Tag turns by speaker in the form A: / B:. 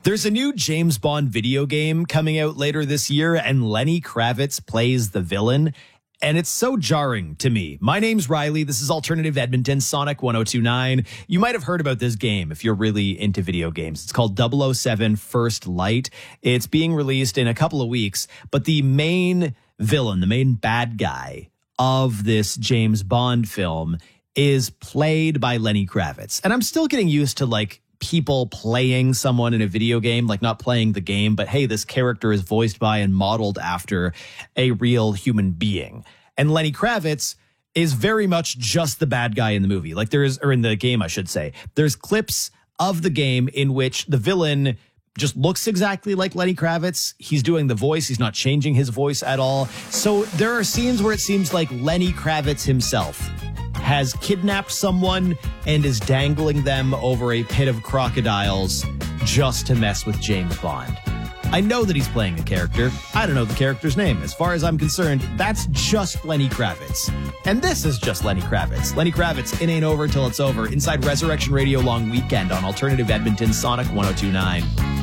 A: There's a new James Bond video game coming out later this year, and Lenny Kravitz plays the villain. And it's so jarring to me. My name's Riley. This is Alternative Edmonton, Sonic 1029. You might have heard about this game if you're really into video games. It's called 007 First Light. It's being released in a couple of weeks, but the main villain, the main bad guy of this James Bond film is played by Lenny Kravitz. And I'm still getting used to people playing someone in a video game, not playing the game, but hey, this character is voiced by and modeled after a real human being. And Lenny Kravitz is very much just the bad guy in the movie. Or in the game, I should say. There's clips of the game in which the villain just looks exactly like Lenny Kravitz. He's doing the voice. He's not changing his voice at all. So there are scenes where it seems like Lenny Kravitz himself has kidnapped someone and is dangling them over a pit of crocodiles just to mess with James Bond. I know that he's playing a character. I don't know the character's name. As far as I'm concerned, that's just Lenny Kravitz. And this is just Lenny Kravitz. Lenny Kravitz, It Ain't Over Till It's Over, inside Resurrection Radio Long Weekend on Alternative Edmonton, Sonic 1029.